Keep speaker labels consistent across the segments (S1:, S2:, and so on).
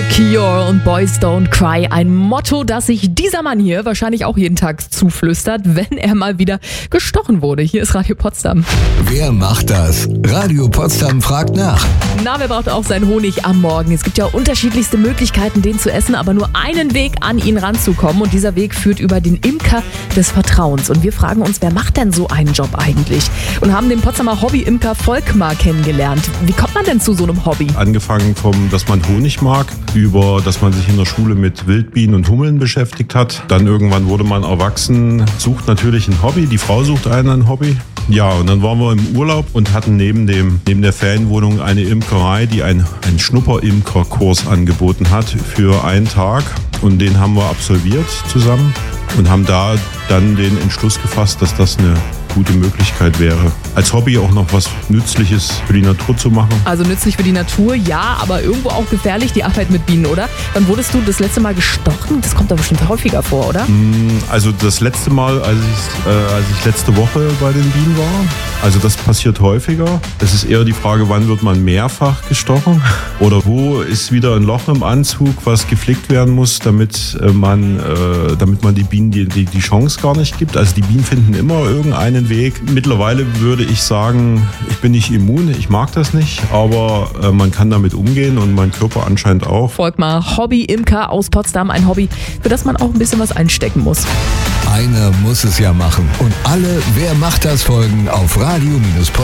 S1: Cure und Boys Don't Cry. Ein Motto, das sich dieser Mann hier wahrscheinlich auch jeden Tag zuflüstert, wenn er mal wieder gestochen wurde. Hier ist Radio Potsdam.
S2: Wer macht das? Radio Potsdam fragt nach.
S1: Na, wer braucht auch seinen Honig am Morgen? Es gibt ja unterschiedlichste Möglichkeiten, den zu essen, aber nur einen Weg, an ihn ranzukommen. Und dieser Weg führt über den Imker des Vertrauens. Und wir fragen uns, wer macht denn so einen Job eigentlich? Und haben den Potsdamer Hobby-Imker Volkmar kennengelernt. Wie kommt man denn zu so einem Hobby?
S3: Angefangen vom, dass man Honig mag, über, dass man sich in der Schule mit Wildbienen und Hummeln beschäftigt hat. Dann irgendwann wurde man erwachsen, sucht natürlich ein Hobby. Die Frau sucht einen ein Hobby. Ja, und dann waren wir im Urlaub und hatten neben der Ferienwohnung eine Imkerei, die einen Schnupper-Imker-Kurs angeboten hat für einen Tag. Und den haben wir absolviert zusammen und haben da dann den Entschluss gefasst, dass das eine gute Möglichkeit wäre, als Hobby auch noch was Nützliches für die Natur zu machen. Also
S1: nützlich für die Natur, ja, aber irgendwo auch gefährlich, die Arbeit mit Bienen, oder? Wann wurdest du das letzte Mal gestochen? Das kommt doch bestimmt häufiger vor, oder?
S3: Also das letzte Mal, als ich letzte Woche bei den Bienen war, also das passiert häufiger. Es ist eher die Frage, wann wird man mehrfach gestochen? Oder wo ist wieder ein Loch im Anzug, was geflickt werden muss, damit man die Bienen die Chance gar nicht gibt. Also die Bienen finden immer irgendeinen Weg. Mittlerweile würde ich sagen, ich bin nicht immun, ich mag das nicht, aber man kann damit umgehen und mein Körper anscheinend auch.
S1: Volkmar, Hobby-Imker aus Potsdam, ein Hobby, für das man auch ein bisschen was einstecken muss.
S2: Einer muss es ja machen. Und alle Wer macht das folgen auf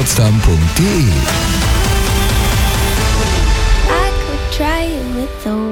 S2: radio-potsdam.de.